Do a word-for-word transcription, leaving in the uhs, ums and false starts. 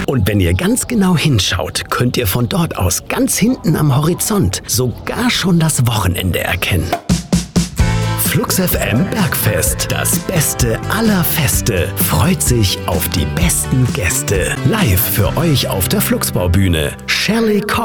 Und wenn ihr ganz genau hinschaut, könnt ihr von dort aus ganz hinten am Horizont sogar schon das Wochenende erkennen. Flux F M Bergfest, das Beste aller Feste, freut sich auf die besten Gäste. Live für euch auf der Fluxbaubühne. Shirley Cox.